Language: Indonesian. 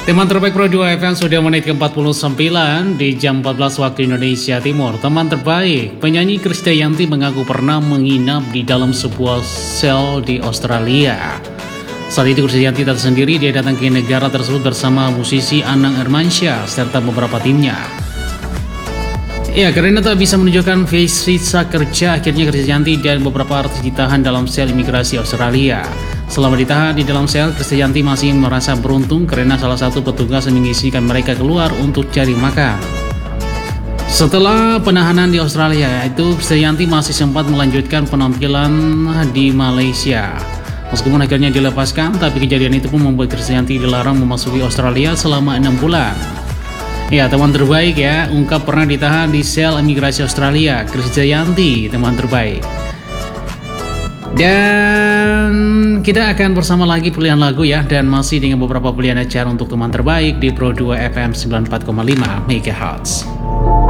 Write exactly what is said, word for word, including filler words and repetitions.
Teman terbaik Pro dua F M sudah menit ke empat puluh sembilan di jam empat belas waktu Indonesia Timur. Teman terbaik, penyanyi Krisdayanti mengaku pernah menginap di dalam sebuah sel di Australia. Saat itu Krisdayanti tak sendiri, dia datang ke negara tersebut bersama musisi Anang Hermansyah serta beberapa timnya. Ya, karena tak bisa menunjukkan visa kerja, akhirnya Krisdayanti dan beberapa artis ditahan dalam sel imigrasi Australia. Selama ditahan di dalam sel, Krisdayanti masih merasa beruntung karena salah satu petugas mengizinkan mereka keluar untuk cari makan. Setelah penahanan di Australia, itu Krisdayanti masih sempat melanjutkan penampilan di Malaysia. Meskipun akhirnya dilepaskan, tapi kejadian itu pun membuat Krisdayanti dilarang memasuki Australia selama enam bulan. Ya, teman terbaik ya, ungkap pernah ditahan di sel imigrasi Australia. Krisdayanti, teman terbaik. Dan kita akan bersama lagi pilihan lagu ya, dan masih dengan beberapa pilihan acara untuk teman terbaik di Pro dua F M sembilan puluh empat koma lima MHz.